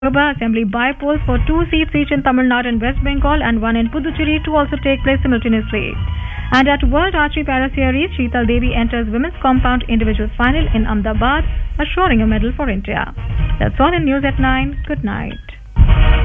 Loksabha Assembly by-polls for 2 seats each in Tamil Nadu and West Bengal and 1 in Puducherry to also take place simultaneously. And at World Archery Para Series, Sheetal Devi enters women's compound individuals final in Ahmedabad, assuring a medal for India. That's all in News at 9. Good night.